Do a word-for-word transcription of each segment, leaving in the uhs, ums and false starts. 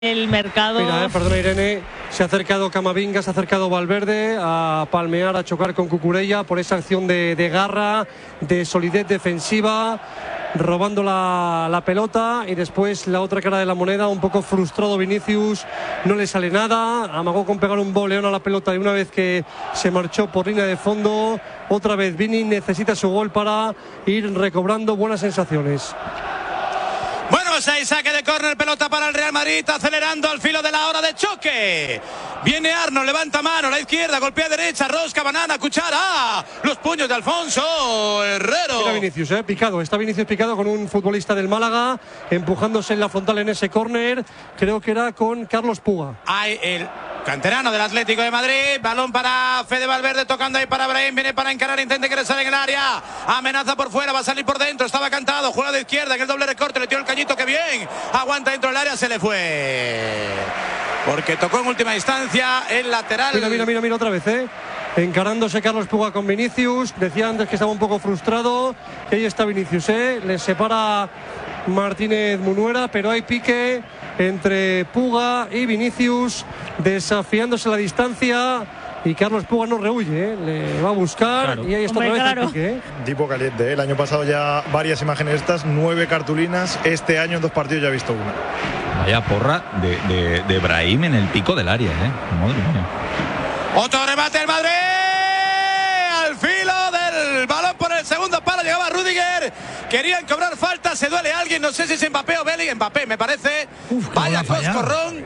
el mercado. Mira, eh, perdona Irene, se ha acercado Camavinga, se ha acercado Valverde a palmear, a chocar con Cucurella por esa acción de, de garra, de solidez defensiva, robando la, la pelota, y después la otra cara de la moneda, un poco frustrado Vinicius, no le sale nada, amagó con pegar un boleón a la pelota y una vez que se marchó por línea de fondo, otra vez Vini necesita su gol para ir recobrando buenas sensaciones. Bueno, pues ahí saque de córner, pelota para el Real Madrid, acelerando al filo de la hora de choque. Viene Arnold, levanta mano, la izquierda, golpea derecha, rosca, banana, cuchara. ¡Ah! Los puños de Alfonso Herrero. Está Vinicius, eh, picado, está Vinicius picado con un futbolista del Málaga, empujándose en la frontal en ese córner. Creo que era con Carlos Puga. Hay el canterano del Atlético de Madrid, balón para Fede Valverde, tocando ahí para Brahim, viene para encarar, intenta ingresar en el área, amenaza por fuera, va a salir por dentro, estaba cantado, juega de izquierda, en el doble recorte, le tiró el cañito, que bien, aguanta dentro del área, se le fue, porque tocó en última instancia el lateral. Mira, mira, mira, mira otra vez, eh. Encarándose Carlos Puga con Vinicius, decía antes que estaba un poco frustrado, que ahí está Vinicius, eh. Le separa Martínez Munuera, pero hay pique entre Puga y Vinicius, desafiándose la distancia, y Carlos Puga no rehuye, ¿eh? Le va a buscar, claro. Y ahí está. Hombre, otra vez claro. El pique, ¿eh? Tipo caliente, ¿eh? El año pasado ya varias imágenes estas, nueve cartulinas, este año en dos partidos ya he visto una. Vaya porra de, de, de Brahim en el pico del área, ¿eh? Madre mía. Otro remate del Madrid, al filo del balón por el segundo palo, llegaba Rüdiger, querían cobrar falta, se duele alguien, no sé si es Mbappé o Bellingham, Mbappé me parece. Uf, vaya coscorrón,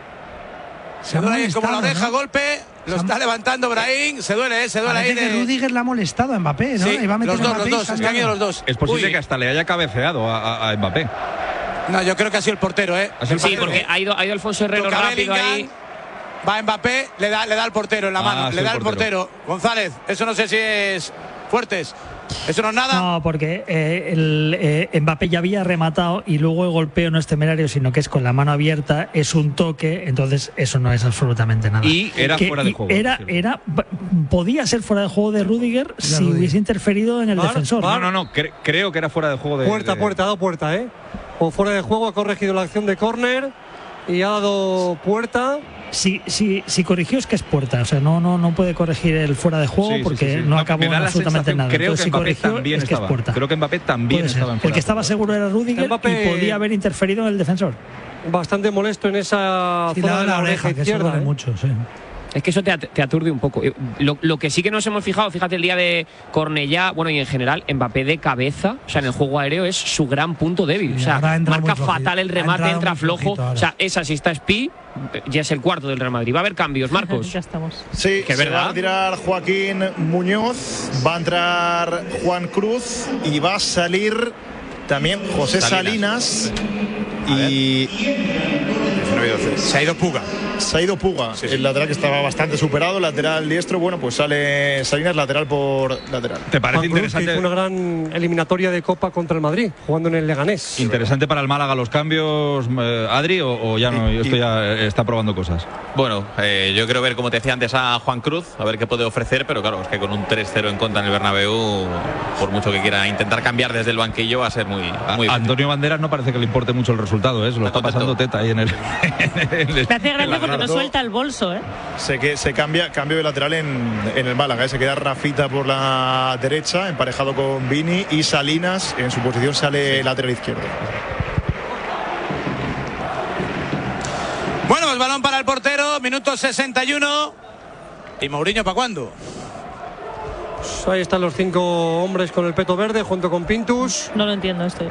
se duele ahí como la oreja, ¿no? Golpe, lo se está levantando Brahim, se duele, eh, se duele ahí. De... Rüdiger le ha molestado a Mbappé, ¿no? Sí, y va a meter los dos, Mbappé, los dos, están ido los dos. Es posible Uy. que hasta le haya cabeceado a, a, a Mbappé. No, yo creo que ha sido el portero, ¿eh? Sí, portero, porque ¿eh? ha, ido, ha ido Alfonso Herrero rápido ahí. Va Mbappé, le da, le da al portero en la ah, mano, le da al portero. portero. González, eso no sé si es Fuertes. ¿Eso no es nada? No, porque eh, el, eh, Mbappé ya había rematado y luego el golpeo no es temerario, sino que es con la mano abierta, es un toque, entonces eso no es absolutamente nada. Y era que, fuera de juego. Era, era, podía ser fuera de juego de Rüdiger si Rüdiger. hubiese interferido en el ¿Var? defensor. No, no, no, cre creo que era fuera de juego de... Puerta, de... puerta, ha dado puerta, ¿eh? O fuera de juego, ha corregido la acción de córner y ha dado puerta. Si, si, si corrigió es que es puerta, o sea, no, no, no puede corregir el fuera de juego, sí, porque sí, sí. no acabó no, absolutamente nada. Creo Entonces, que si corrigió es que estaba. es puerta. Creo que Mbappé también estaba en fuera. El que estaba seguro era Rüdiger Mbappé... y podía haber interferido en el defensor. Bastante molesto en esa sí, zona la, de la, la oreja oreja, izquierda. Que ¿eh? mucho, sí. Es que eso te, te aturde un poco. Lo, lo que sí que nos hemos fijado, fíjate, el día de Cornellá, bueno, y en general, Mbappé de cabeza, o sea, en el juego aéreo es su gran punto débil. Sí, o sea, marca fatal el remate, entra flojo. O sea, esa si está Spi, ya es el cuarto del Real Madrid. Va a haber cambios, Marcos. Ya estamos. Sí, que se verdad. va a retirar Joaquín Muñoz, va a entrar Juan Cruz y va a salir también José Salinas, Salinas y... Se ha ido Puga. Se ha ido Puga, sí, sí. El lateral que estaba bastante superado, lateral diestro, bueno, pues sale Salinas lateral por lateral. ¿Te parece Juan interesante? Cruz, una gran eliminatoria de Copa contra el Madrid, jugando en el Leganés. ¿Interesante para el Málaga los cambios, eh, Adri, o, o ya no? Y, esto ya está probando cosas. Bueno, eh, yo quiero ver, como te decía antes, a Juan Cruz, a ver qué puede ofrecer, pero claro, es que con un tres cero en contra en el Bernabéu, por mucho que quiera intentar cambiar desde el banquillo, va a ser muy... muy a, Antonio Banderas no parece que le importe mucho el resultado, ¿eh? Se lo está, está pasando teta ahí en el... Me hace gracia porque no suelta el bolso, ¿eh? Se, que, se cambia cambio de lateral en, en el Málaga, ¿eh? Se queda Rafita por la derecha, emparejado con Vini, y Salinas en su posición sale lateral izquierdo. Bueno, pues balón para el portero, minuto sesenta y uno. ¿Y Mourinho para cuándo? Pues ahí están los cinco hombres con el peto verde junto con Pintus. No lo entiendo esto.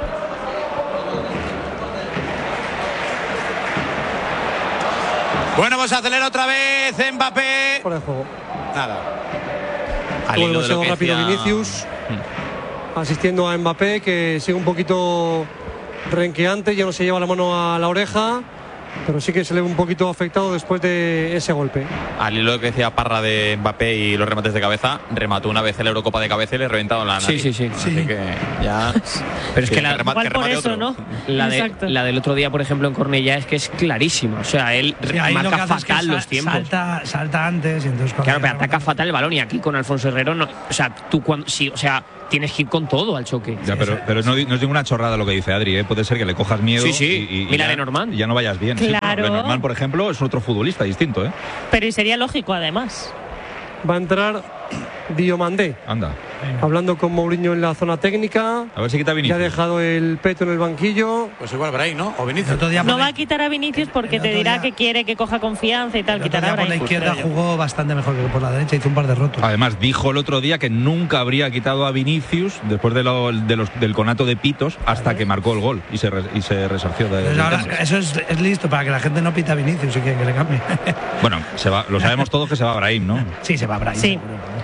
Bueno, pues acelera otra vez Mbappé. Por el juego. Nada. Todo demasiado rápido decía... Vinicius. Hmm. Asistiendo a Mbappé, que sigue un poquito renqueante, ya no se lleva la mano a la oreja, pero sí que se le ve un poquito afectado después de ese golpe. Al hilo que decía Parra de Mbappé y los remates de cabeza, remató una vez en la Eurocopa de cabeza y le reventaron la nariz. Sí, sí, sí. Así sí. que ya... Pero es sí, que la, que remate, igual por eso, ¿no? La, de, la del otro día, por ejemplo, en Cornellá es que es clarísima. O sea, él sí, marca fatal los tiempos. Salta, salta antes y entonces... Claro, pero ataca fatal el balón, y aquí con Alfonso Herrero, no, o sea, tú cuando... Sí, o sea... tienes que ir con todo al choque. Ya, pero, pero no, no es ninguna chorrada lo que dice Adri, ¿eh? Puede ser que le cojas miedo. Sí, sí. Y, y Mira ya, Lenormand. y ya no vayas bien. Claro. Sí, Lenormand, por ejemplo, es otro futbolista distinto, ¿eh? Pero y sería lógico, además. Va a entrar Diomandé. Anda. Hablando con Mourinho en la zona técnica. A ver si quita Vinicius. Ya ha dejado el peto en el banquillo. Pues igual Brahim, ¿no? O Vinicius. No va a quitar a Vinicius porque te dirá día, que quiere que coja confianza y tal. Quitará a por la Brahim. izquierda jugó bastante mejor que por la derecha, hizo un par de rotos. Además, dijo el otro día que nunca habría quitado a Vinicius después de lo, de los, del conato de pitos hasta que marcó el gol y se, re, y se resarció de, pues de ahora, eso es, es listo para que la gente no pita a Vinicius y que, que le cambie. Bueno, se va, lo sabemos todos que se va a Brahim, ¿no? Sí, se va a Brahim. Sí.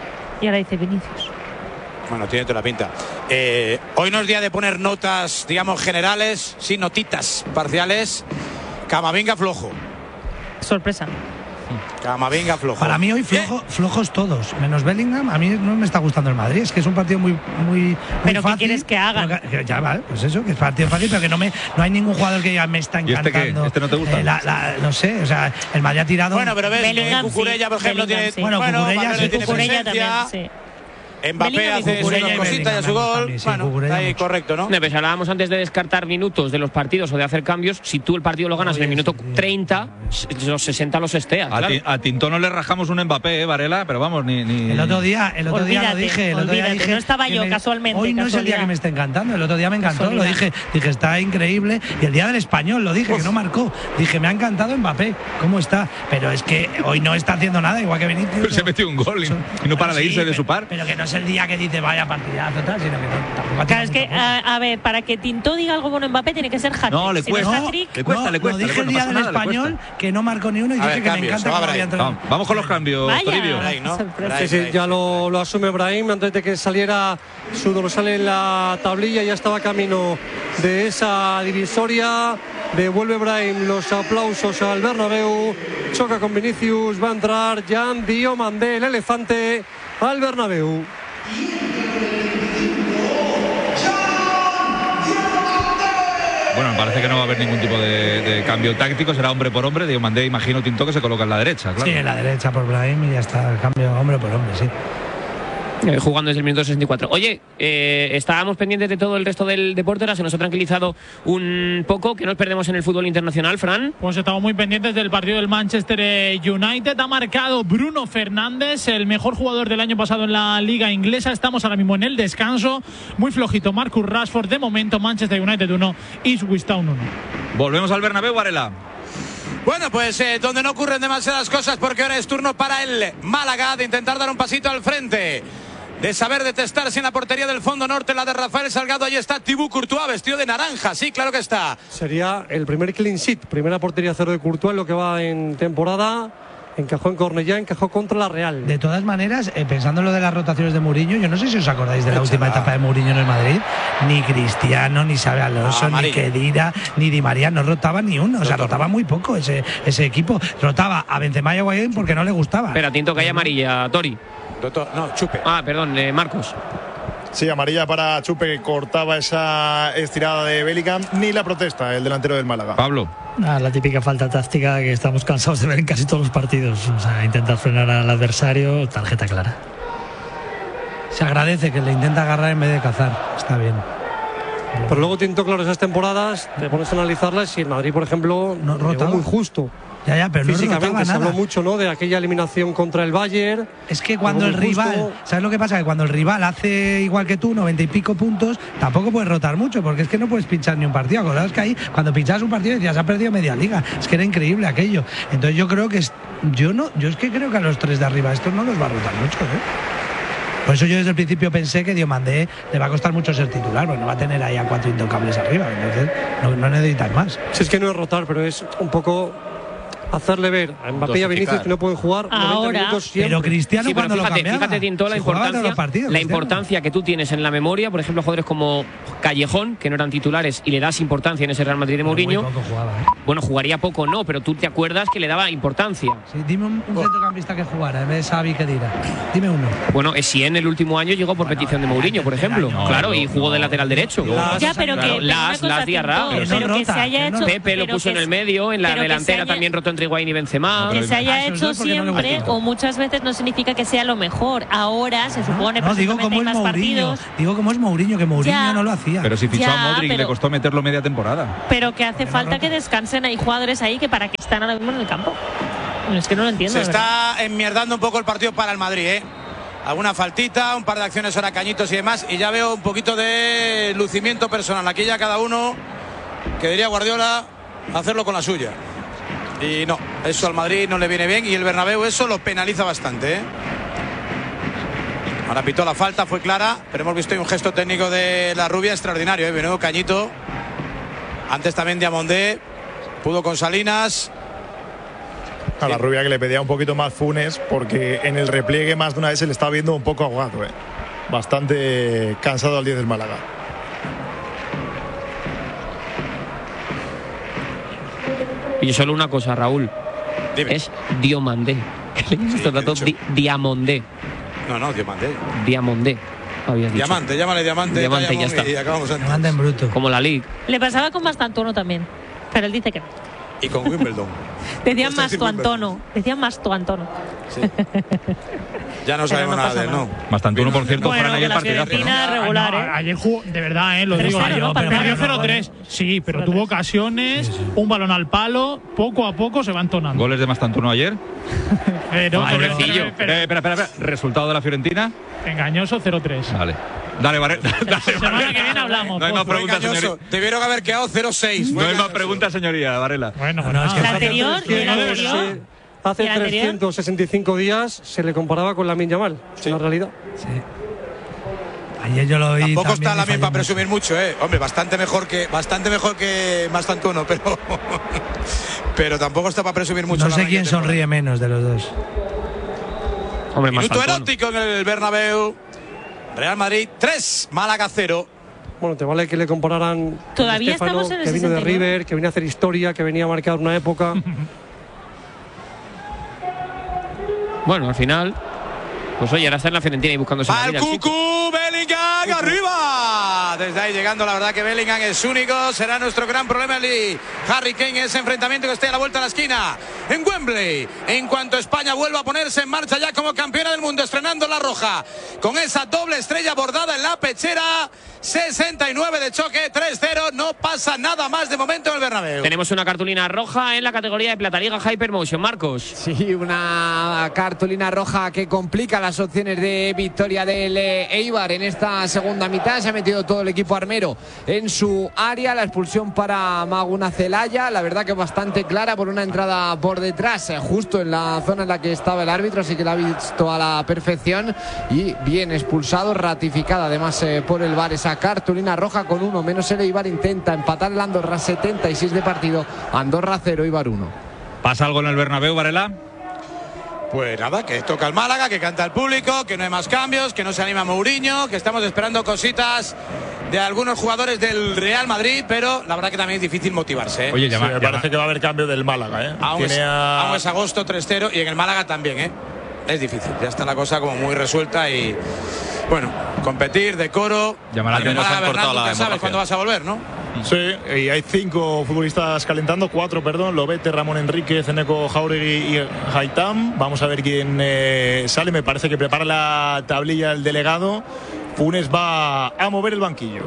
Y ahora dice Vinicius. Bueno, tiene toda la pinta. Eh, hoy no es día de poner notas, digamos, generales, sí, notitas parciales. Camavinga flojo. Sorpresa. Camavinga flojo. Para mí hoy flojo, flojos todos, menos Bellingham. A mí no me está gustando el Madrid. Es que es un partido muy, muy, muy pero fácil. ¿qué quieres que haga? Que, que, ya vale, pues eso, que es partido fácil, pero que no me, no hay ningún jugador que ya me está encantando. ¿Y este qué? ¿Este no te gusta? Eh, la, la, no sé, o sea, el Madrid ha tirado. Bueno, pero ves, Bellingham, Cucurella, por sí. ejemplo, Bellingham, tiene. sí. Bueno, Bueno, Cucurella, Valverde sí, tiene Cucurella presencia. también, sí. Mbappé Bellingham y hace sus Cucurella y cositas y a su Bellingham gol. también, sí, Bueno, Cucurella ahí mucho. correcto, ¿no? No, pues hablábamos antes de descartar minutos de los partidos o de hacer cambios. Si tú el partido lo ganas en el minuto treinta, los sesenta los esteas. A, Claro. ti, a Tintón no le rajamos un Mbappé, ¿eh, Varela? Pero vamos, ni. ni... El otro día, el otro día lo Olvídate, dije. El otro día olvídate, dije no estaba que yo, me- casualmente, Hoy no es el día casualidad. que me está encantando. El otro día me encantó. Casualidad. Lo dije. Dije, está increíble. Y el día del español lo dije, que no marcó. Dije, me ha encantado Mbappé. ¿Cómo está? Pero es que hoy no está haciendo nada, igual que Vinicius. Se metió un gol y, y no para de Sí, irse de pero- su par. Pero que no es el día que dice vaya partidazo, tal, sino que no, tampoco ha Claro, es tirado que, mucho. a, a ver, para que Tintó diga algo bueno Mbappé tiene que ser hat-trick. No, le Si cuesta. no es No, hat-trick, le cuesta, no, le cuesta, Lo le dije cuesta, el no día pasa del nada, le español, cuesta. que no marcó ni uno y A dije ver, que cambios, me encanta se va que vaya a Brahim. entrar. Vamos, vamos con los cambios, Vaya. Toribio. Brahim, ¿no? Sorpresa. Brahim, Sí, sí, Brahim. ya lo, lo asume Brahim antes de que saliera su dorsal en la tablilla, ya estaba camino de esa divisoria. Devuelve Brahim los aplausos al Bernabéu, choca con Vinicius, va a entrar Jan Diomandé, el elefante, al Bernabéu. Bueno, me parece que no va a haber ningún tipo de, de cambio táctico, será hombre por hombre. Diomandé, imagino, Tintó que se coloca en la derecha, claro. Sí, en la derecha por Brahim y ya está. El cambio hombre por hombre, sí. Eh, jugando desde el minuto sesenta y cuatro. Oye, eh, estábamos pendientes de todo el resto del deporte, ahora se nos ha tranquilizado un poco, que nos perdemos en el fútbol internacional, Fran. Pues estamos muy pendientes del partido del Manchester United. Ha marcado Bruno Fernández, el mejor jugador del año pasado en la liga inglesa. Estamos ahora mismo en el descanso. Muy flojito Marcus Rashford. De momento Manchester United uno, Ipswich Town uno. Volvemos al Bernabéu, Varela. Bueno, pues eh, donde no ocurren demasiadas cosas, porque ahora es turno para el Málaga de intentar dar un pasito al frente, de saber detestarse en la portería del fondo norte, la de Rafael Salgado. Ahí está Thibaut Courtois, vestido de naranja, sí, claro que está. Sería el primer clean sheet, primera portería cero de Courtois en lo que va en temporada. Encajó en Cornellá, encajó contra la Real. De todas maneras, eh, pensando en lo de las rotaciones de Mourinho, yo no sé si os acordáis de la última etapa de Mourinho en el Madrid. Ni Cristiano, ni Xabi Alonso, Ah, ni Khedira, ni Di María, no rotaba ni uno. O sea, rotaba muy poco ese, ese equipo. Rotaba a Benzema y a Higuaín porque no le gustaba. Espera, Tinto, que hay amarilla, Tori. Doctor, no, Chupe. Ah, perdón, eh, Marcos. Sí, amarilla para Chupe, que cortaba esa estirada de Bellingham. Ni la protesta, el delantero del Málaga. Pablo. Ah, la típica falta táctica que estamos cansados de ver en casi todos los partidos. O sea, intentar frenar al adversario, tarjeta clara. Se agradece que le intenta agarrar en vez de cazar. Está bien. Pero luego Tinto, claro, esas temporadas, te pones a analizarlas y el Madrid, por ejemplo, No llegó rotaba. muy justo. Ya, ya, pero no Físicamente rotaba se nada. habló mucho, ¿no?, de aquella eliminación contra el Bayern. Es que cuando el Llegó muy rival, justo. ¿sabes lo que pasa? Que cuando el rival hace igual que tú, noventa y pico puntos, tampoco puedes rotar mucho, porque es que no puedes pinchar ni un partido. Acordaos que ahí, cuando pinchabas un partido, decías, ha perdido media liga. Es que era increíble aquello. Entonces yo creo que es, yo no, yo es que creo que a los tres de arriba estos no los va a rotar mucho, ¿eh? Por eso yo desde el principio pensé que Diomandé le va a costar mucho ser titular, porque no va a tener ahí a cuatro intocables arriba. Entonces no, no necesitas más. Si es que no es rotar, pero es un poco hacerle ver a Mbappé y a Vinicius que no pueden jugar noventa Ahora. minutos siempre. Pero Cristiano Sí, pero cuando fíjate, lo cambiaba, fíjate, Tinto, la si jugaba todos importancia, los partidos, la Cristiano. importancia que tú tienes en la memoria, por ejemplo, jugadores como Callejón, que no eran titulares, y le das importancia en ese Real Madrid de Pero muy Mourinho. poco jugaba, ¿eh? Bueno, jugaría poco, no, pero tú te acuerdas que le daba importancia. Sí, dime un, un centrocampista que jugara en vez de Xavi, Khedira. Dime uno. Bueno, Essien el último año llegó por petición de Mourinho, por ejemplo. No, claro, no, y jugó no, de lateral derecho. Las- Ya, pero Claro, que pero las- una cosa, las Diarra, Tinto, pero pero no que rota, se haya que no- hecho Pepe lo pero puso que en el se- medio, en la pero que se delantera haya- también rotó en entre Higuaín y Benzema. Que se haya hecho siempre o muchas veces no significa que sea lo mejor. Ahora se supone no, digo como hay es más Mourinho. partidos. Digo como es Mourinho, que Mourinho Ya. no lo hacía. Pero si fichó Ya, a Modric pero- le costó meterlo media temporada. Pero que hace falta que descansen. Hay jugadores ahí que para qué están ahora mismo en el campo. Es que no lo entiendo. Se de verdad. está enmierdando un poco el partido para el Madrid, ¿eh? Alguna faltita, un par de acciones ahora cañitos y demás. Y ya veo un poquito de lucimiento personal. Aquí ya cada uno, que diría Guardiola, hacerlo con la suya. Y no, eso al Madrid no le viene bien. Y el Bernabéu eso lo penaliza bastante, ¿eh? Ahora pitó la falta, fue clara. Pero hemos visto ahí un gesto técnico de la rubia extraordinario, ¿eh? Menudo cañito. Antes también Diamondé. Pudo con Salinas. A la rubia que le pedía un poquito más Funes, porque en el repliegue más de una vez se le estaba viendo un poco ahogado, ¿eh? Bastante cansado al diez del Málaga. Y solo una cosa, Raúl. Dime. Es Diomandé. ¿Qué le he visto tanto? Di- Diamondé. No, no, Diamante. Diamondé. Habías dicho. Diamante, llámale Diamante. Diamante, Diamond, ya está. Y acabamos antes. Diamante en bruto. Como la Liga. Le pasaba con Mastantuono también. Pero él dice que no. Y con Wimbledon. Decían Está sin Mastuantono. Decían Mastuantono. Sí. Ya no sabemos no nada pasa de él, ¿no? Bastante por cierto, Bueno, fueron que ayer la partidazo. Fiorentina ¿no? regular, Ah, ¿eh? no, ayer jugó, de verdad, ¿eh? Lo Pero digo. cero, ¿no? Perdió Pero cero tres. Sí, pero tuvo ocasiones, un balón al palo, poco a poco se va entonando. Goles de Mastantuono ayer. Pero, Ay, pero- pobrecillo. pero- pero- Eh, espera, espera, espera. Resultado de la Fiorentina. engañoso cero tres. Vale. Dale, Varela. Dale, Semana Varela. que viene hablamos. No hay más Fue preguntas, Engañoso. señoría. Debieron haber quedado cero seis. No hay más preguntas, señoría, Varela. Bueno, No, no, es que La anterior, y el Sí, anterior. hace ¿Y el anterior? trescientos sesenta y cinco días se le comparaba con Lamine Yamal. En la realidad. Sí. Ayer yo lo vi. Tampoco también está y la falló misma para mucho. presumir mucho, ¿eh? Hombre, bastante mejor que bastante mejor que Mastantuono, pero pero tampoco está para presumir mucho. No la sé Nike quién temporada. sonríe menos de los dos. Hombre, Minuto Mastantuono. erótico en el Bernabéu. Real Madrid tres, Málaga cero. Bueno, te vale que le compararan. Todavía con Stefano, estamos en el que vino de sesenta y nueve. River, que venía a hacer historia, que venía a marcar una época. Bueno, al final. Pues oye, ahora está en la Fiorentina y buscándose la Al vida, el chico. Cucu, Bellingham arriba. Desde ahí llegando, la verdad que Bellingham es único. Será nuestro gran problema el Harry Kane, ese enfrentamiento que esté a la vuelta de la esquina en Wembley. En cuanto España vuelva a ponerse en marcha ya como campeona del mundo, estrenando la roja con esa doble estrella bordada en la pechera. sesenta y nueve de choque, tres cero. No pasa nada más de momento en el Bernabéu. Tenemos una cartulina roja en la categoría de Plata Liga Hypermotion. Marcos. Sí, una cartulina roja que complica las opciones de victoria del eh, Eibar en esta segunda mitad. Se ha metido todo el equipo armero en su área. La expulsión para Maguna Celaya, la verdad que bastante clara por una entrada por detrás, eh, justo en la zona en la que estaba el árbitro, así que la ha visto a la perfección y bien expulsado, ratificada además eh, por el V A R esa cartulina roja con uno menos. El Eibar intenta empatar el Andorra, setenta y seis de partido, Andorra cero, Eibar uno. ¿Pasa algo en el Bernabéu, Varela? Pues nada, que toca el Málaga, que canta el público, que no hay más cambios, que no se anima Mourinho, que estamos esperando cositas de algunos jugadores del Real Madrid, pero la verdad que también es difícil motivarse, ¿eh? Oye, llama, Sí, me llama- parece que va a haber cambio del Málaga, ¿eh? Aún es, Tiene a- aún es agosto tres cero y en el Málaga también, ¿eh? Es difícil, ya está la cosa como muy resuelta y bueno, competir, decoro. Llama la En el atención. Málaga, han cortado Bernat, la nunca sabes hemorragia. cuándo vas a volver, ¿no? Sí, y hay cinco futbolistas calentando, cuatro, perdón, Lobete, Ramón Enríquez, Eneco Jauregui y Haitam. Vamos a ver quién eh, sale. Me parece que prepara la tablilla el delegado. Funes va a mover el banquillo.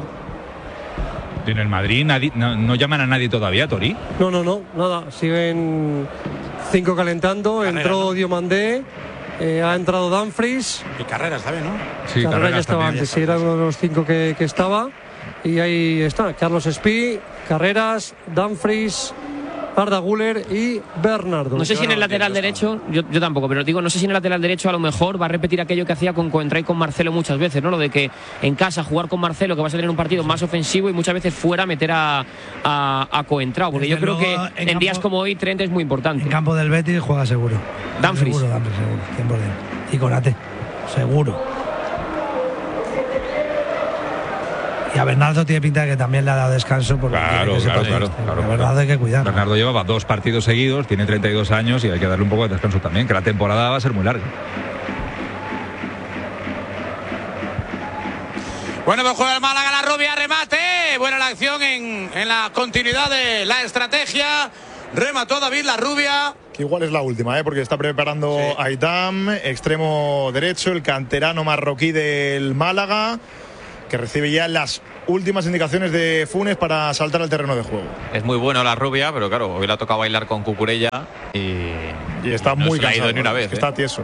En el Madrid nadie- no, no llaman a nadie todavía, Tori. No, no, no, nada. Siguen cinco calentando. Carrera, Entró ¿no? Diomandé. Eh, ha entrado Dumfries. Y carreras también, ¿no? Sí, Carrera ya Carreras estaba también. antes, sí, era uno de los cinco que, que estaba. Y ahí está, Carlos Espí, Carreras, Dumfries, Arda Güler y Bernardo. No sé si en el lateral derecho, yo, yo tampoco, pero digo, no sé si en el lateral derecho a lo mejor va a repetir aquello que hacía con Coentrao y con Marcelo muchas veces, ¿no? Lo de que en casa jugar con Marcelo, que va a tener un partido más ofensivo, y muchas veces fuera meter a, a, a Coentrao, porque Desde yo creo luego, que en en, días campo- como hoy Trent es muy importante. En campo del Betis juega seguro. Dumfries. Seguro, Dumfries, seguro, cien por ciento. Y Konate, seguro. Y a Bernardo tiene pinta de que también le ha dado descanso. Porque Claro, tiene que ser claro, posible. claro, claro, A claro. Bernardo hay que cuidar. Bernardo llevaba dos partidos seguidos, tiene treinta y dos años y hay que darle un poco de descanso también, que la temporada va a ser muy larga. Bueno, pues juega el Málaga, la rubia, remate. Buena la acción en, en la continuidad de la estrategia. remató David La Rubia. Que igual es la última, ¿eh? Porque está preparando sí. Aitam, extremo derecho, el canterano marroquí del Málaga, que recibe ya las últimas indicaciones de Funes para saltar al terreno de juego. Es muy bueno La Rubia, pero claro, hoy le ha tocado bailar con Cucurella y, y está no muy se cansado, ha ido ni una vez. Es que está ¿eh? tieso.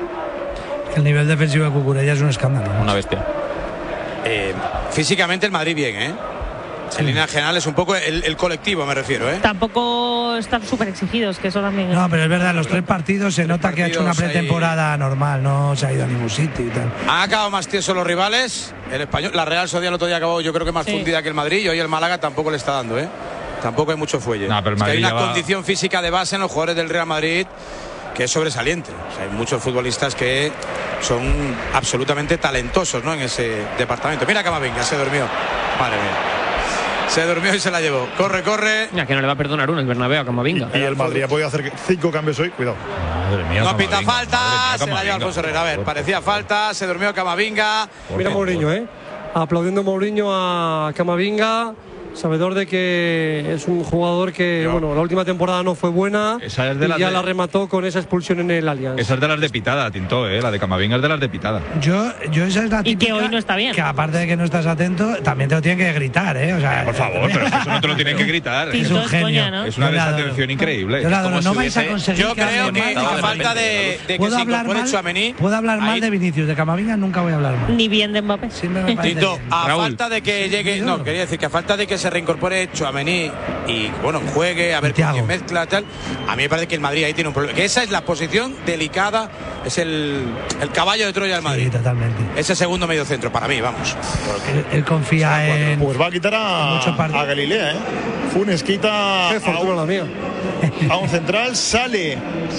El nivel defensivo de Cucurella es un escándalo. Una bestia. Eh, físicamente el Madrid bien, ¿eh? Sí. En línea general es un poco el, el colectivo, me refiero, ¿eh? Tampoco están súper exigidos, que eso también. No, pero es verdad, los tres partidos se nota que ha hecho una pretemporada ahí normal, no se ha ido a ningún sitio y tal. Han acabado más tiesos los rivales. El español, la Real Sociedad el otro día acabó, yo creo que más sí. fundida que el Madrid, y hoy el Málaga tampoco le está dando, ¿eh? Tampoco hay mucho fuelle. No, pero el Madrid es que hay una va... condición física de base en los jugadores del Real Madrid que es sobresaliente. O sea, hay muchos futbolistas que son absolutamente talentosos, ¿no? En ese departamento. Mira Camavinga, se durmió. Madre mía. Se durmió y se la llevó. Corre, corre. Ya que no le va a perdonar uno el Bernabéu a Camavinga. Y el Madrid ha podido hacer cinco cambios hoy. Cuidado. Madre mía, no pita falta. Mía, se la lleva Alfonso Herrera. A ver, parecía falta. Se durmió Camavinga. Mira Mourinho, ¿eh? Aplaudiendo Mourinho a Camavinga. Sabedor de que es un jugador que, no. bueno, la última temporada no fue buena esa es de y ya de... la remató con esa expulsión en el Allianz. Esa es de las de pitada, Tinto, ¿eh? La de Camavinga es de las de pitada. Yo, yo esa es la típica. Y que hoy no está bien. Que aparte de que no estás atento, también te lo tienen que gritar, ¿eh? O sea, eh, por favor, pero eso no te lo tienen que gritar. Es un genio. Coña, ¿no? Es una desatención increíble. Yo la adoro, no si vais hubiese... a conseguir. Yo creo que a falta de, de que se incorpore Tchouaméni. Puedo hablar mal ahí... de Vinicius, de Camavinga nunca voy a hablar mal. Ni bien de Mbappé. Siempre me parece Tito, a Raúl. falta de que llegue, no, quería decir que a falta de que se reincorpore Tchouaméni y bueno, juegue, a ver con quién mezcla tal, a mí me parece que el Madrid ahí tiene un problema, que esa es la posición delicada, es el, el caballo de Troya del Madrid. Sí, totalmente. Ese segundo medio centro, para mí, vamos. Él, él confía en... Pues va a quitar a, a Galilea, ¿eh? Funes quita a un, la mía. a un central, sale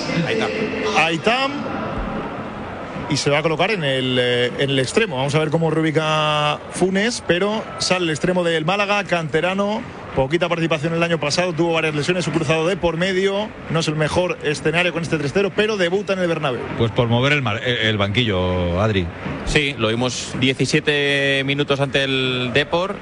Aitam y se va a colocar en el, en el extremo. Vamos a ver cómo reubica Funes, pero sale el extremo del Málaga, canterano. Poquita participación el año pasado, tuvo varias lesiones, su cruzado de por medio. No es el mejor escenario con este tres cero, pero debuta en el Bernabéu. Pues por mover el, mar, el banquillo, Adri. Sí, lo vimos diecisiete minutos ante el Depor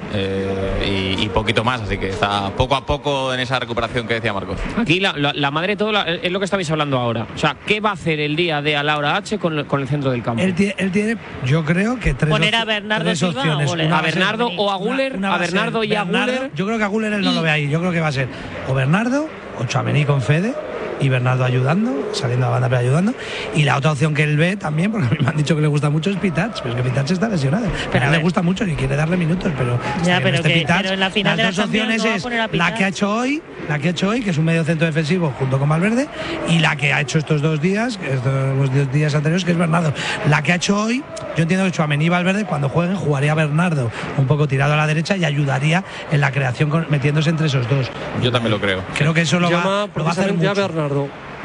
eh, y, y poquito más, así que está poco a poco en esa recuperación que decía Marcos. Aquí la, la, la madre de todo la, es lo que estabais hablando ahora. O sea, ¿qué va a hacer el día de a la hora H con, con el centro del campo? Él tiene, él tiene yo creo que tres, poner a Bernardo tres Silva opciones. O una a Bernardo o a Guller, una, una a Bernardo y a Guller. Yo creo que a Guller él no y... lo ve ahí. Yo creo que va a ser o Bernardo o Tchouaméni con Fede y Bernardo ayudando, saliendo a la banda pero ayudando. Y la otra opción que él ve también, porque a mí me han dicho que le gusta mucho, es Pitats, pero es que Pitats está lesionado. Pero a él le gusta mucho y quiere darle minutos, pero, ya, pero, este que, Pitats, pero en la final las de dos la opciones no es la que ha hecho hoy, la que ha hecho hoy, que es un medio centro defensivo junto con Valverde, y la que ha hecho estos dos días, estos los dos días anteriores, que es Bernardo. La que ha hecho hoy, yo entiendo que Tchouaméni y Valverde cuando jueguen jugaría Bernardo un poco tirado a la derecha y ayudaría en la creación con, metiéndose entre esos dos. Yo también lo creo. Creo que eso lo Llama va, lo va a hacer mucho. A Bernardo.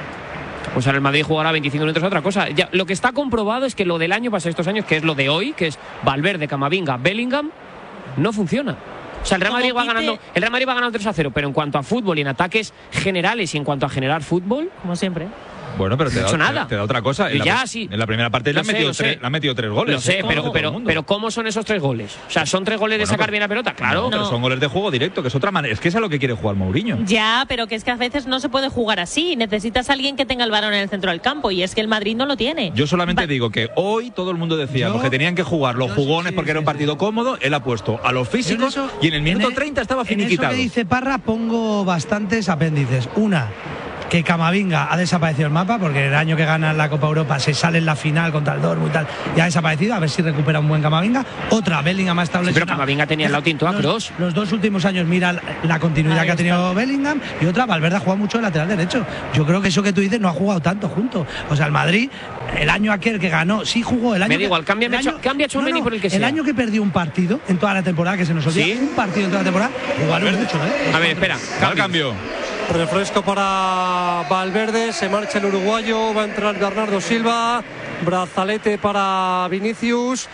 Pues ahora el Madrid jugará veinticinco minutos a otra cosa. Ya, lo que está comprobado es que lo del año pasado, estos años, que es lo de hoy, que es Valverde, Camavinga, Bellingham, no funciona. O sea, el Real Madrid va ganando, el Real Madrid va ganando tres a cero, pero en cuanto a fútbol y en ataques generales y en cuanto a generar fútbol, como siempre. Bueno, pero te, no da, nada. Te, te da otra cosa. En, ya, la, sí. en la primera parte le han, metido tres, le han metido tres goles. Lo sé, ¿eh? pero, pero, pero ¿cómo son esos tres goles? O sea, ¿son tres goles de bueno, sacar pero, bien la pelota? Claro. No, pero no. son goles de juego directo, que es otra manera. Es que es a lo que quiere jugar Mourinho. Ya, pero que es que a veces no se puede jugar así. Necesitas a alguien que tenga el balón en el centro del campo y es que el Madrid no lo tiene. Yo solamente Va digo que hoy todo el mundo decía yo, que tenían que jugar los jugones sí, porque sí, era un partido sí. cómodo. Él ha puesto a los físicos eso, y en el minuto en treinta estaba finiquitado. En eso que dice Parra pongo bastantes apéndices. Una, que Camavinga ha desaparecido el mapa porque el año que gana la Copa Europa se sale en la final contra el Dortmund y tal, ya ha desaparecido, a ver si recupera un buen Camavinga. Otra, Bellingham ha estado sí, lesionado. pero Camavinga tenía el lado tinto a Kroos. Los dos últimos años mira la continuidad Ahí que ha tenido está. Bellingham, y otra, Valverde ha jugado mucho de lateral derecho. Yo creo que eso que tú dices no ha jugado tanto juntos. O sea, el Madrid, el año aquel que ganó, sí jugó el año. Me da que, igual, cambia a Tchouaméni no, no, por el que sea. El año que perdió un partido en toda la temporada, que se nos olvida, ¿sí? Un partido en toda la temporada, jugaron mucho, ¿eh? A ver, espera, cambio. cambio. Refresco para Valverde, se marcha el uruguayo, va a entrar Bernardo Silva, brazalete para Vinicius.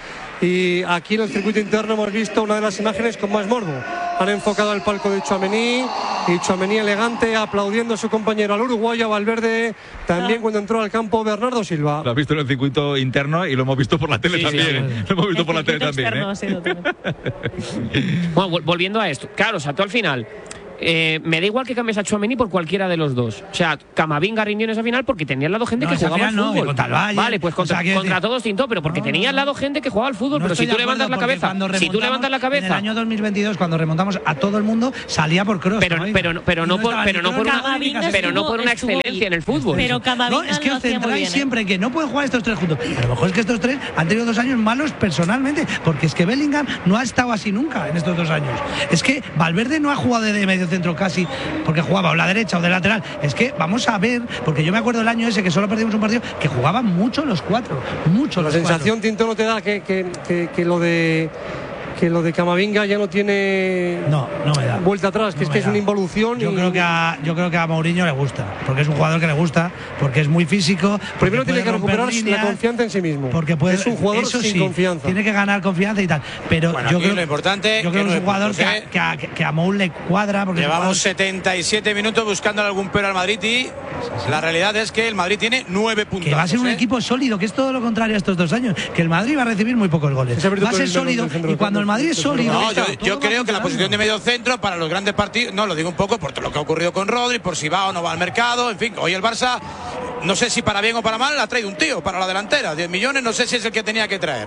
Y aquí en el circuito interno hemos visto una de las imágenes con más morbo. Han enfocado el palco de Tchouaméni y Tchouaméni elegante aplaudiendo a su compañero, al uruguayo, a Valverde, también cuando entró al campo Bernardo Silva. Lo has visto en el circuito interno y lo hemos visto por la tele sí, también. Sí, sí. Lo hemos visto el por la tele también. ¿eh? Bueno, volviendo a esto, claro, o sea, tú al final eh, me da igual que cambies a Tchouaméni por cualquiera de los dos. O sea, Camavinga rindió en esa final porque tenía al lado gente No, que esa jugaba al final no, fútbol. contra el Bayern. Vale, pues contra, O sea, quiero contra decir- todos tintó, pero porque No, tenía al lado gente que jugaba al fútbol. No pero si estoy tú de levantas la acuerdo, porque cabeza, cuando si tú remontamos levantas la En el cabeza. año dos mil veintidós, cuando remontamos a todo el mundo, salía por Kroos. Pero, Camavinga. pero, pero Y no por, estaba pero ni no por Kroos, una, ni Camavinga, pero no por una estuvo excelencia bien. en el fútbol. Pero Camavinga No, es que lo os hacía muy centráis bien, ¿eh? siempre en que no pueden jugar estos tres juntos. A lo mejor es que estos tres han tenido dos años malos personalmente, porque es que Bellingham no ha estado así nunca en estos dos años. Es que Valverde no ha jugado de medio centro casi, porque jugaba o la derecha o de lateral. Es que vamos a ver, porque yo me acuerdo el año ese que solo perdimos un partido, que jugaban mucho los cuatro, mucho La los sensación, Tinto, no te da que, que, que, que lo de que lo de Camavinga ya no tiene no, no me da. vuelta atrás, que No es me que es da. una involución. Yo y- creo que a, yo creo que a Mourinho le gusta, porque es un jugador que le gusta, porque es muy físico. porque Primero tiene puede que romper recuperar líneas, la confianza en sí mismo. porque puede, es un jugador eso sin sí, confianza. Tiene que ganar confianza y tal. Pero Bueno, yo aquí creo, lo importante yo creo que que es un jugador nueve que puntos, a, que, a, que a Mou le cuadra. Porque es un Llevamos jugador- setenta y siete minutos buscando algún pero al Madrid y la realidad es que el Madrid tiene nueve puntos. que va a ser un equipo sólido, que es todo lo contrario a estos dos años, que el Madrid va a recibir muy pocos goles. Ese abrió Va a todo ser el menos sólido del centro y del cuando el campo. Madrid es sólido. No, yo, todo yo va creo que la funcionando. posición de medio centro para los grandes partidos, no, lo digo un poco por todo lo que ha ocurrido con Rodri, por si va o no va al mercado, en fin, hoy el Barça, no sé si para bien o para mal, ha traído un tío para la delantera, diez millones, no sé si es el que tenía que traer.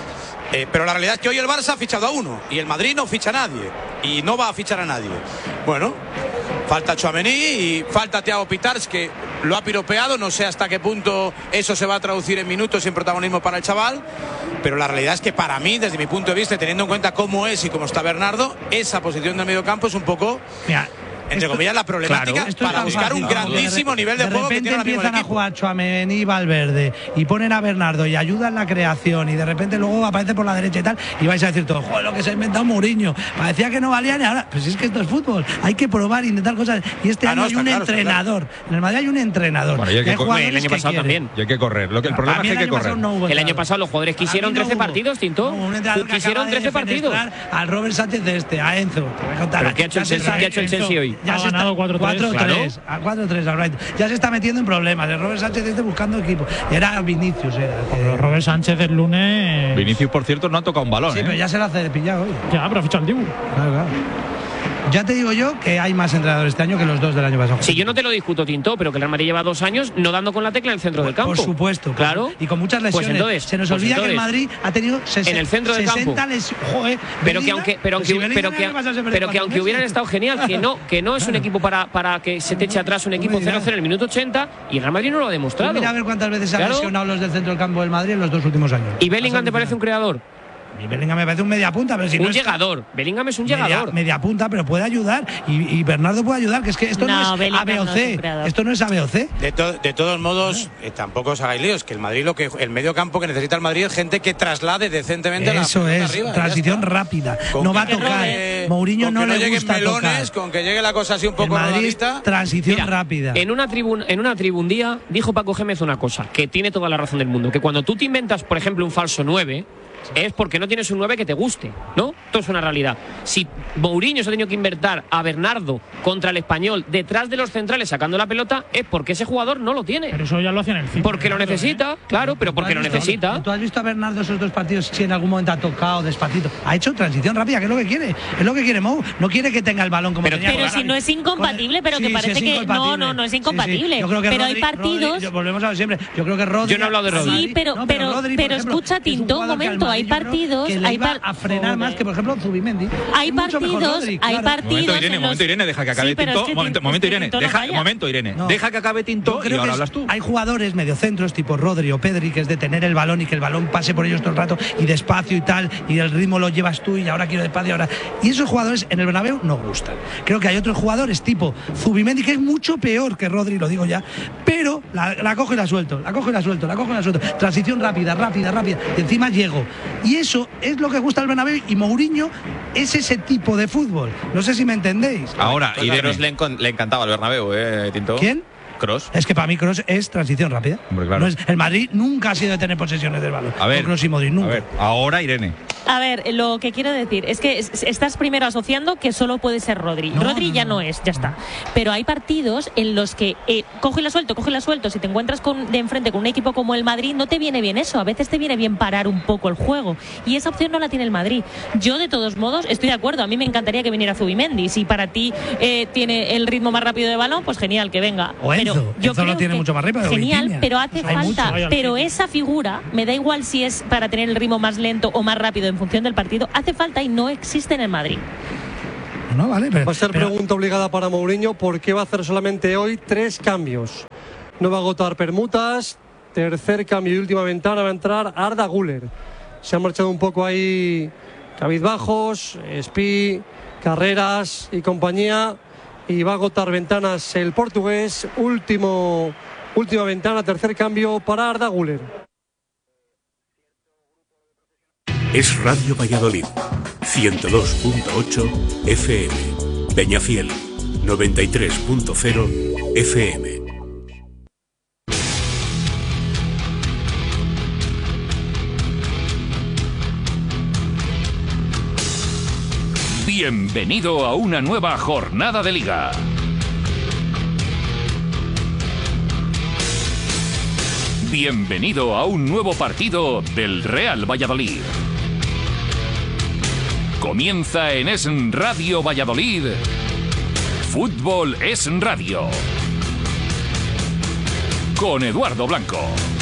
Eh, pero la realidad es que hoy el Barça ha fichado a uno y el Madrid no ficha a nadie y no va a fichar a nadie. Bueno, falta Tchouaméni y falta Thiago Pitars, que lo ha piropeado, no sé hasta qué punto eso se va a traducir en minutos y en protagonismo para el chaval, pero la realidad es que para mí, desde mi punto de vista, y teniendo en cuenta cómo es y cómo está Bernardo, esa posición del medio campo es un poco, Mira, entre esto- comillas, la problemática Claro, esto es para tan buscar fácil. un grandísimo De re- nivel de, de juego que repente tiene ahora mismo el empiezan a equipo. jugar Tchouaméni y Valverde y ponen a Bernardo y ayudan la creación y de repente luego aparece por la derecha y tal y vais a decir todo, joder, lo que se ha inventado Mourinho, parecía que no valían y ahora, pues es que esto es fútbol, hay que probar, intentar cosas y este Ah, año no, hay está un claro, está entrenador, en el Madrid hay un entrenador. Bueno, y hay que hay co- jugadores el año que pasado quieren. también. Y hay que correr. Lo que, el Para problema mí es que el hay que año pasado correr. no hubo El año entrenador. pasado los jugadores Para quisieron mí no trece hubo. partidos, Tinto. No, un entrenador que Quisieron acaba de trece partidos. defenestrar al Robert Sánchez de este, a Enzo. Te voy a contar. ¿Pero qué ha hecho el Ya se Chelsea- está- qué ha hecho el Chelsea hoy? Ya Ha se está ganado cuatro tres. cuatro tres, Claro. a cuatro tres al Brighton. Ya se está metiendo en problemas. El Robert Sánchez este buscando equipo. Era Vinicius, era. el que- Pero Robert Sánchez el lunes. Vinicius, por cierto, no ha tocado un balón. Sí, ¿eh? pero ya se lo hace de pillado hoy. Ya, pero ha fichado al Dibu. Claro, claro. Ya te digo yo que hay más entrenadores este año que los dos del año pasado. Si yo no te lo discuto, Tinto, pero que el Real Madrid lleva dos años no dando con la tecla en el centro del campo. Por supuesto. Claro. Y con muchas Pues lesiones. entonces, se nos pues olvida que el entonces, Madrid ha tenido sesenta, en el centro del sesenta campo. lesiones. Joder, Pero que Bellingham, aunque, pero pues aunque, si pero Bellingham que, le pasase por pero cuatro que aunque meses. hubieran estado genial, que no, que no es un equipo para, para que se te eche atrás un equipo Hombre, cero ya. cero en el minuto ochenta y el Real Madrid no lo ha Tú demostrado. mira a ver cuántas veces se han Claro. lesionado los del centro del campo del Madrid en los dos últimos años. ¿Y Bellingham te parece un creador? Y Bellingham me parece un media punta, pero si Un no es llegador. Bellingham es un media, llegador. media punta, pero puede ayudar. Y, y Bernardo puede ayudar, que es que esto no, No, es Bellingham A B o no es C. un creador. Esto no es A B o C. De, to- de todos modos, eh, tampoco os hagáis líos, que el Madrid, lo que el medio campo que necesita el Madrid es gente que traslade decentemente la Eso pelota es, arriba, ya transición está. rápida. Con No que- va a que tocar. robe, Mourinho con no que no le lleguen gusta melones, tocar. con que llegue la cosa así un El poco Madrid es rodadita. transición Mira, rápida. En una tribuna, en una tribun día dijo Paco Gémez una cosa, que tiene toda la razón del mundo, que cuando tú te inventas, por ejemplo, un falso nueve, es porque no tienes un nueve que te guste, ¿no? Esto es una realidad. Si Mourinho se ha tenido que inventar a Bernardo contra el Español detrás de los centrales sacando la pelota, es porque ese jugador no lo tiene. Pero eso ya lo hacía en el cine. Porque lo Bernardo, necesita, ¿eh? claro, pero porque ¿Tú lo has visto- necesita. ¿Tú has visto a Bernardo esos dos partidos si en algún momento ha tocado despacito? Ha hecho transición rápida, que es lo que quiere. Es lo que quiere Mou. No quiere que tenga el balón como Pero- tenía Pero con si no es incompatible, pero Sí, que sí, parece es que. No, incompatible. no, no es Sí, sí. incompatible. Yo creo que pero hay Rodri- partidos. Rodri- yo- volvemos a lo de siempre. Yo creo que Rodri. Yo no he hablado de Rodri. Sí, pero, No, pero, Rodri, por pero ejemplo, escucha, es un Tinto, un jugador que al momento. Madrid Hay yo creo partidos. que le hay iba par- a frenar Joder. más que, por ejemplo, Zubimendi. Hay Es mucho mejor partidos, Rodri, hay claro. partidos. Momento, Irene, en momento, los- Irene, deja que acabe Sí, pero Tinto. es que momento, Tin- momento, es que Irene. Tinto no Deja, falla. momento, Irene. No. Deja que acabe Yo Tinto y creo ahora que hablas es- tú. hay jugadores mediocentros tipo Rodri o Pedri, que es de tener el balón y que el balón pase por ellos todo el rato y despacio y tal, y el ritmo lo llevas tú y ahora quiero despacio ahora. Y esos jugadores en el Bernabéu no gustan. Creo que hay otros jugadores tipo Zubimendi, que es mucho peor que Rodri, lo digo ya, pero la, la cojo y la suelto, la cojo y la suelto, la cojo y la suelto. Transición rápida, rápida, rápida, y encima llego. Y eso es lo que gusta al Bernabéu, y Mourinho es ese tipo de fútbol. No sé si me entendéis. Ahora, Pues a Irene. Kroos le, encon- le encantaba el Bernabéu, ¿eh, Tinto? ¿Quién? Kroos. Es que para mí Kroos es transición rápida. Hombre, claro. No es- el Madrid nunca ha sido de tener posesiones del balón. A ver, Con Kroos y Modric, nunca. a ver, ahora Irene. A ver, lo que quiero decir es que estás primero asociando que solo puede ser Rodri. No, Rodri no, ya no. no es, ya está. Pero hay partidos en los que eh, coge y la suelto, coge y la suelto. Si te encuentras con, de enfrente con un equipo como el Madrid, no te viene bien eso. A veces te viene bien parar un poco el juego. Y esa opción no la tiene el Madrid. Yo, de todos modos, estoy de acuerdo. A mí me encantaría que viniera Zubimendi. Si para ti eh, tiene el ritmo más rápido de balón, pues genial, que venga. O Enzo. Pero yo Enzo lo creo tiene que mucho más rápido. genial, Vitinha. pero hace Hay falta. mucho. Pero esa figura, me da igual si es para tener el ritmo más lento o más rápido en función del partido, hace falta y no existe en el Madrid. No, vale, pero, va a ser pero, pregunta obligada para Mourinho, ¿por qué va a hacer solamente hoy tres cambios? No va a agotar permutas. Tercer cambio y última ventana va a entrar Arda Güler. Se han marchado un poco ahí cabizbajos, Spi, Carreras y compañía, y va a agotar ventanas el portugués. Último, última ventana, tercer cambio para Arda Güler. Es Radio Valladolid, ciento dos punto ocho F M, Peñafiel, noventa y tres punto cero F M. Bienvenido a una nueva jornada de Liga. Bienvenido a un nuevo partido del Real Valladolid. Comienza en Es Radio Valladolid. Fútbol es Radio. Con Eduardo Blanco.